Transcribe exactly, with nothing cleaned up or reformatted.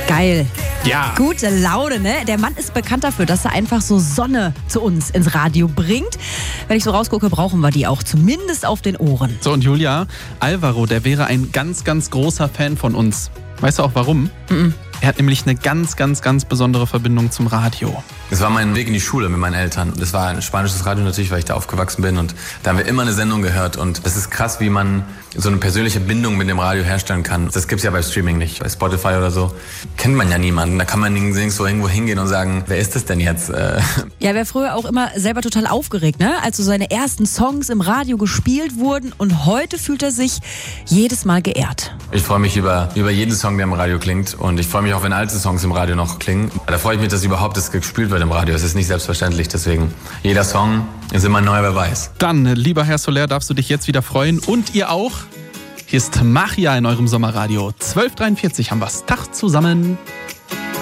Geil. Ja. Gute Laune, ne? Der Mann ist bekannt dafür, dass er einfach so Sonne zu uns ins Radio bringt. Wenn ich so rausgucke, brauchen wir die auch, zumindest auf den Ohren. So, und Julia, Alvaro, der wäre ein ganz, ganz großer Fan von uns. Weißt du auch warum? Mhm. Er hat nämlich eine ganz, ganz, ganz besondere Verbindung zum Radio. Das war mein Weg in die Schule mit meinen Eltern. Das war ein spanisches Radio natürlich, weil ich da aufgewachsen bin. Und da haben wir immer eine Sendung gehört. Und es ist krass, wie man so eine persönliche Bindung mit dem Radio herstellen kann. Das gibt's ja bei Streaming nicht. Bei Spotify oder so kennt man ja niemanden. Da kann man nirgendwo irgendwo hingehen und sagen, wer ist das denn jetzt? Ja, er war früher auch immer selber total aufgeregt, ne? Als so seine ersten Songs im Radio gespielt wurden. Und heute fühlt er sich jedes Mal geehrt. Ich freue mich über, über jeden Song, der im Radio klingt. Und ich freue mich auch, wenn alte Songs im Radio noch klingen. Da freue ich mich, dass überhaupt das gespielt wird im Radio. Es ist nicht selbstverständlich, deswegen jeder Song ist immer ein neuer Beweis. Dann, lieber Herr Soler, darfst du dich jetzt wieder freuen und ihr auch. Hier ist Machia in eurem Sommerradio. zwölf Uhr dreiundvierzig haben wir's. Tag zusammen.